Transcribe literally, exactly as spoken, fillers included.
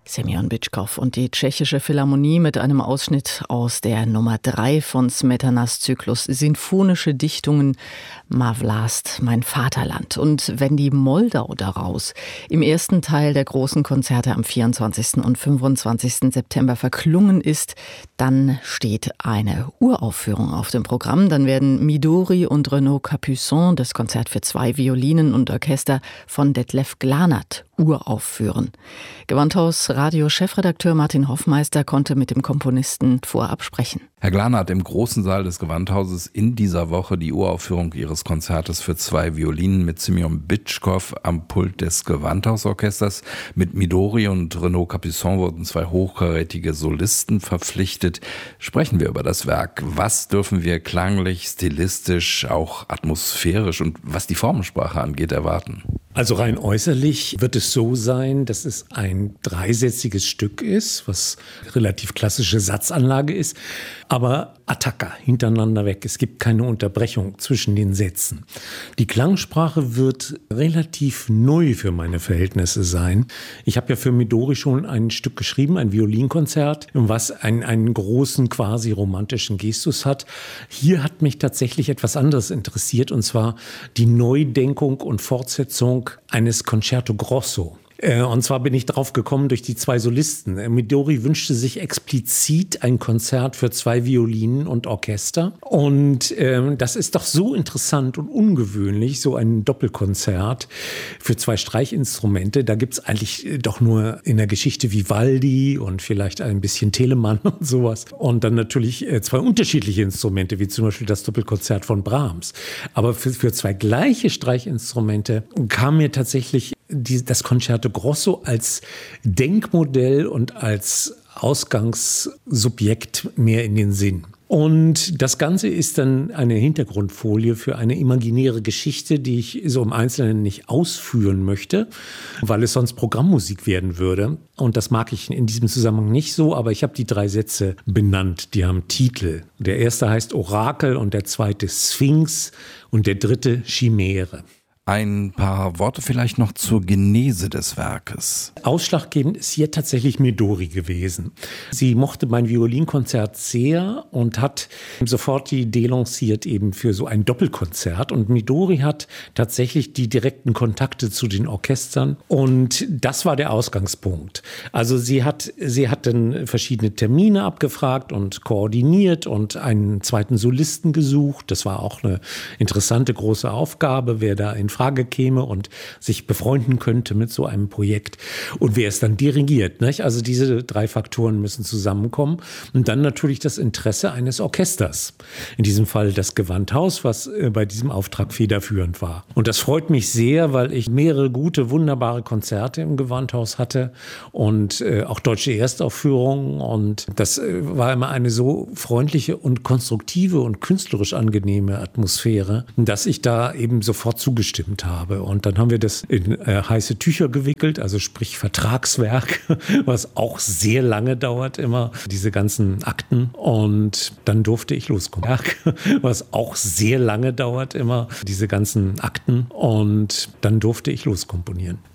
Semyon Bitschkow und die Tschechische Philharmonie mit einem Ausschnitt aus der Nummer drei von Smetanas Zyklus Sinfonische Dichtungen Ma Vlast, mein Vaterland. Und wenn die Moldau daraus im ersten Teil der großen Konzerte am vierundzwanzigsten und fünfundzwanzigsten September verklungen ist, dann steht eine Uraufführung auf dem Programm. Dann werden Midori und Renaud Capuçon das Konzert für zwei Violinen und Orchester von Detlef Glanert uraufführen. Gewandhaus Radio-Chefredakteur Martin Hoffmeister konnte mit dem Komponisten vorab sprechen. Herr Glanert hat im großen Saal des Gewandhauses in dieser Woche die Uraufführung Ihres Konzertes für zwei Violinen mit Semyon Bitschkow am Pult des Gewandhausorchesters. Mit Midori und Renaud Capuçon wurden zwei hochkarätige Solisten verpflichtet. Sprechen wir über das Werk. Was dürfen wir klanglich, stilistisch, auch atmosphärisch und was die Formensprache angeht erwarten? Also rein äußerlich wird es so sein, dass es ein dreisätziges Stück ist, was relativ klassische Satzanlage ist, aber Attacca, hintereinander weg. Es gibt keine Unterbrechung zwischen den Sätzen. Die Klangsprache wird relativ neu für meine Verhältnisse sein. Ich habe ja für Midori schon ein Stück geschrieben, ein Violinkonzert, was einen, einen großen, quasi romantischen Gestus hat. Hier hat mich tatsächlich etwas anderes interessiert, und zwar die Neudenkung und Fortsetzung eines Concerto Grosso. Und zwar bin ich drauf gekommen durch die zwei Solisten. Midori wünschte sich explizit ein Konzert für zwei Violinen und Orchester. Und ähm, das ist doch so interessant und ungewöhnlich, so ein Doppelkonzert für zwei Streichinstrumente. Da gibt's eigentlich doch nur in der Geschichte Vivaldi und vielleicht ein bisschen Telemann und sowas. Und dann natürlich äh, zwei unterschiedliche Instrumente, wie zum Beispiel das Doppelkonzert von Brahms. Aber für, für zwei gleiche Streichinstrumente kam mir tatsächlich die, das Concerto Grosso als Denkmodell und als Ausgangssubjekt mehr in den Sinn. Und das Ganze ist dann eine Hintergrundfolie für eine imaginäre Geschichte, die ich so im Einzelnen nicht ausführen möchte, weil es sonst Programmmusik werden würde. Und das mag ich in diesem Zusammenhang nicht so, aber ich habe die drei Sätze benannt, die haben Titel. Der erste heißt Orakel und der zweite Sphinx und der dritte Chimäre. Ein paar Worte vielleicht noch zur Genese des Werkes. Ausschlaggebend ist hier tatsächlich Midori gewesen. Sie mochte mein Violinkonzert sehr und hat sofort die Idee lanciert eben für so ein Doppelkonzert. Und Midori hat tatsächlich die direkten Kontakte zu den Orchestern. Und das war der Ausgangspunkt. Also sie hat, sie hat dann verschiedene Termine abgefragt und koordiniert und einen zweiten Solisten gesucht. Das war auch eine interessante große Aufgabe, wer da in Frage käme und sich befreunden könnte mit so einem Projekt und wer es dann dirigiert, nicht? Also diese drei Faktoren müssen zusammenkommen und dann natürlich das Interesse eines Orchesters. In diesem Fall das Gewandhaus, was bei diesem Auftrag federführend war. Und das freut mich sehr, weil ich mehrere gute, wunderbare Konzerte im Gewandhaus hatte und äh, auch deutsche Erstaufführungen und das äh, war immer eine so freundliche und konstruktive und künstlerisch angenehme Atmosphäre, dass ich da eben sofort zugestimmt habe. Und dann haben wir das in äh, heiße Tücher gewickelt, also sprich Vertragswerk, was auch sehr lange dauert immer, diese ganzen Akten. Und dann durfte ich loskommen, was auch sehr lange dauert immer, diese ganzen Akten. Und dann durfte ich loskomponieren.